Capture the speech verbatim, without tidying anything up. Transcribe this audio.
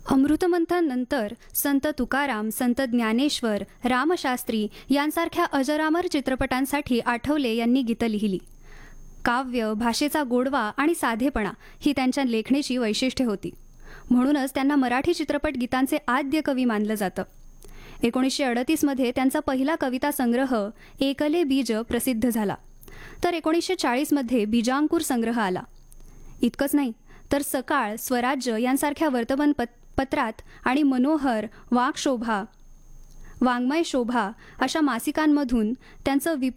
अमृतमंथन नंतर संत तुकाराम, संत ज्ञानेश्वर, रामशास्त्री यांसारख्या अजरामर चित्रपटांसाठी आठवले यांनी गीतं लिहिली. काव्य, भाषेचा गोडवा आणि साधेपणा ही त्यांच्या लेखणीची वैशिष्ट्ये होती. म्हणूनच त्यांना मराठी चित्रपट गीतांचे आद्य कवी मानलं जातं. एकोणीसशे अडतीसमध्ये त्यांचा पहिला कविता संग्रह एकले बीज प्रसिद्ध झाला. तर एकोणीसशे चाळीसमध्ये बीजांकुर संग्रह आला. इतकंच नाही तर सकाळ, स्वराज्य यांसारख्या वर्तमानपत पत्रात आणि मनोहर, वाक्शोभा, वाङ्मय शोभा अशा मासिकांमधून त्यांचं विपुल